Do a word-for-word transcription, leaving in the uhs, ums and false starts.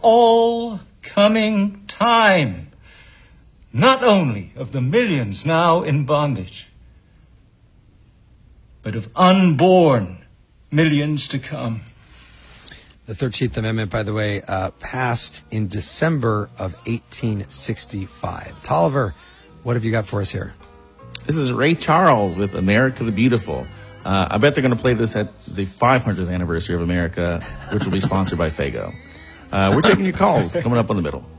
all coming time, not only of the millions now in bondage, but of unborn millions to come. The thirteenth Amendment, by the way, uh, passed in December of eighteen sixty-five. Tolliver, what have you got for us here? This is Ray Charles with America the Beautiful. Uh, I bet they're going to play this at the five hundredth anniversary of America, which will be sponsored by Faygo. Uh, we're taking your calls coming up on the middle.